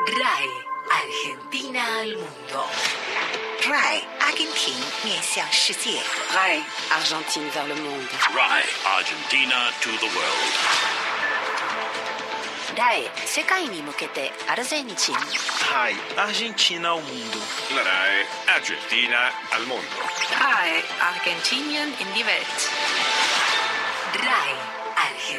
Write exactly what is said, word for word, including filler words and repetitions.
R A I Argentina al mundo. R A I 阿根廷面向世界。 R A I Argentine vers le monde. R A I Argentina to the world. R A I 世界に向けてアルゼンチン。 R A I Argentina ao mundo. La R A I Argentina al mondo. R A I Argentinien in die Welt. R A I